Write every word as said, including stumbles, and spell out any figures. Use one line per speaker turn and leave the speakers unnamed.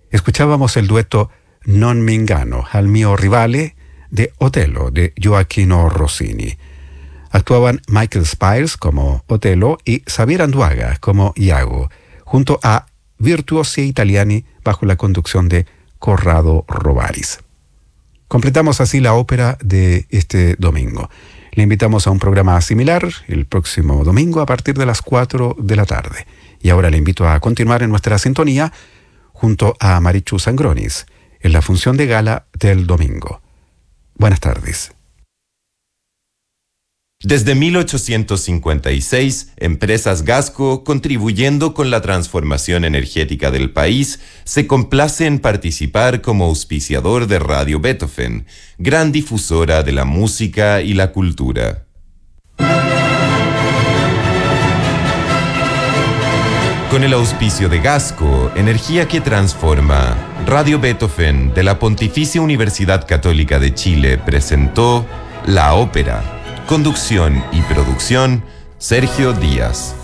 Escuchábamos el dueto Non mi inganno al mio rivale de Otello de Gioacchino Rossini. Actuaban Michael Spiers como Otello y Xavier Anduaga como Iago, junto a Virtuosi Italiani bajo la conducción de Corrado Robaris. Completamos así la ópera de este domingo. Le invitamos a un programa similar el próximo domingo a partir de las cuatro de la tarde. Y ahora le invito a continuar en nuestra sintonía junto a Marichu Sangronis en la función de gala del domingo. Buenas tardes.
Desde mil ochocientos cincuenta y seis, Empresas Gasco, contribuyendo con la transformación energética del país, se complace en participar como auspiciador de Radio Beethoven, gran difusora de la música y la cultura. Con el auspicio de Gasco, energía que transforma, Radio Beethoven de la Pontificia Universidad Católica de Chile presentó La Ópera. Conducción y producción, Sergio Díaz.